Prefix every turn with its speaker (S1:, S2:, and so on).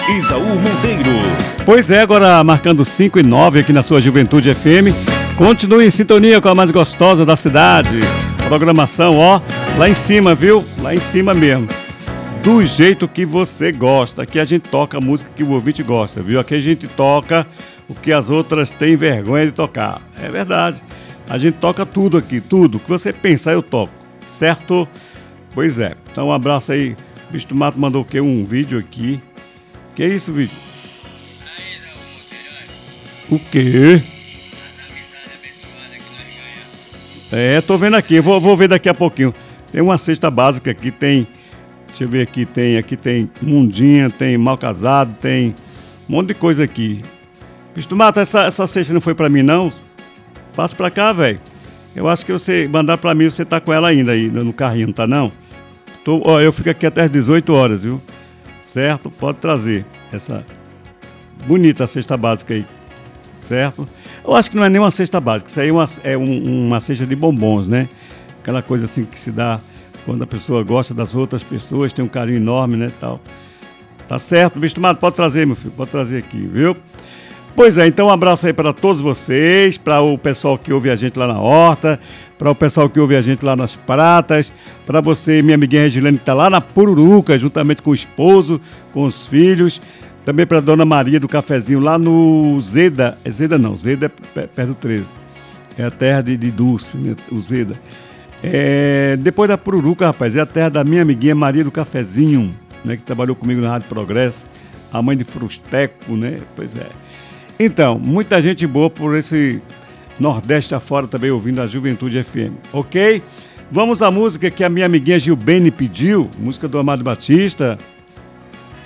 S1: Isaú Monteiro.
S2: Pois é, agora marcando 5 e 9 aqui na sua Juventude FM. Continue em sintonia com a mais gostosa da cidade. Programação, ó, lá em cima, viu? Lá em cima mesmo. Do jeito que você gosta. Aqui a gente toca a música que o ouvinte gosta, viu? Aqui a gente toca o que as outras têm vergonha de tocar. É verdade. A gente toca tudo aqui, tudo. O que você pensar eu toco, certo? Pois é. Então um abraço aí. O Bicho do Mato mandou o quê? Um vídeo aqui. Que é isso, vídeo? O quê? É, tô vendo aqui, vou ver daqui a pouquinho. Tem uma cesta básica aqui, tem. Deixa eu ver aqui, aqui tem mundinha, tem mal casado, tem um monte de coisa aqui. Bicho do Mato, essa cesta não foi pra mim, não? Passa pra cá, velho. Eu acho que você mandar pra mim, você tá com ela ainda aí no carrinho, não tá não? Eu fico aqui até as 18 horas, viu? Certo? Pode trazer essa bonita cesta básica aí, certo? Eu acho que não é nem uma cesta básica, isso aí é uma cesta de bombons, né? Aquela coisa assim que se dá quando a pessoa gosta das outras pessoas, tem um carinho enorme, né, tal. Tá certo? Bicho do Mato, pode trazer, meu filho, pode trazer aqui, viu? Pois é, então um abraço aí para todos vocês, para o pessoal que ouve a gente lá na Horta, para o pessoal que ouve a gente lá nas Pratas, para você, minha amiguinha Regilene, que está lá na Pururuca, juntamente com o esposo, com os filhos, também para a Dona Maria do Cafezinho, lá no Zeda, Zeda é perto do 13, é a terra de Dulce, né, o Zeda. Depois da Pururuca, rapaz, é a terra da minha amiguinha Maria do Cafezinho, né, que trabalhou comigo na Rádio Progresso, a mãe de Frusteco, né, pois é. Então, muita gente boa por esse Nordeste afora também ouvindo a Juventude FM, ok? Vamos à música que a minha amiguinha Gilbene pediu, música do Amado Batista.